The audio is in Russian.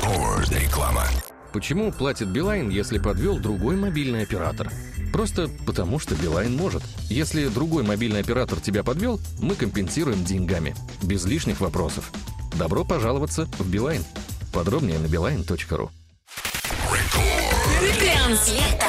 Реклама. Почему платит Билайн, если подвел другой мобильный оператор? Просто потому, что Билайн может. Если другой мобильный оператор тебя подвел, мы компенсируем деньгами. Без лишних вопросов. Добро пожаловаться в Билайн. Подробнее на beeline.ru. Трансляция.